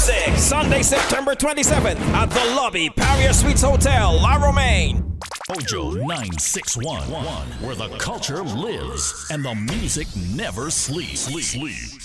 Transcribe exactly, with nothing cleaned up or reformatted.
music. Sunday, September twenty-seventh at the Lobby Paria Suites Hotel, La Romaine. Ojo nine six one, where the culture lives and the music never sleeps. Sleep. Sleep.